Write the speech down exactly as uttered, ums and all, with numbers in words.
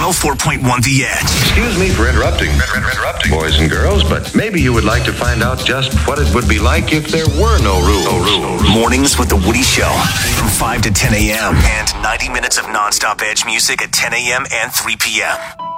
one oh four point one The Edge. Excuse me for interrupting, interrupting, boys and girls, but maybe you would like to find out just what it would be like if there were no rules. No rules. Mornings with The Woody Show from five to ten a.m. and ninety minutes of nonstop Edge music at ten a.m. and three p.m.